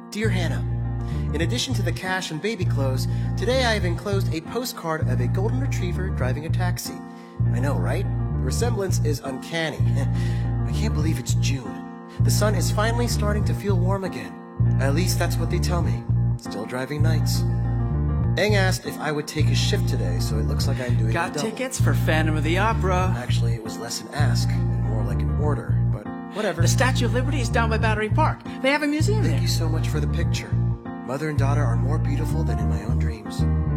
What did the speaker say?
Dear Hannah, in addition to the cash and baby clothes, today I have enclosed a postcard of a golden retriever driving a taxi. I know, right? The resemblance is uncanny. I can't believe it's June. The sun is finally starting to feel warm again. At least that's what they tell me. Still driving nights. Aang asked if I would take his shift today, so it looks like I'm doing Got a double. tickets for Phantom of the Opera. Actually, it was less an ask and more like an order, but whatever. The Statue of Liberty is down by Battery Park. They have a museum there. Thank you so much for the picture. Mother and daughter are more beautiful than in my own dreams.